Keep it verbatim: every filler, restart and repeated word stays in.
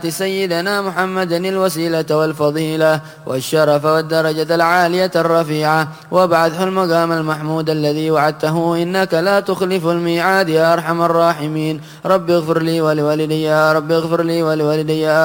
سيدنا محمد الوسيلة والفضيلة والشرف والدرجة العالية الرفيعة، وابعثه المقام المحمود الذي وعدته إنك لا تخلف الميعاد يا أرحم الراحمين. رب اغفر لي ولوالدي، يا رب اغفر لي ولوالدي.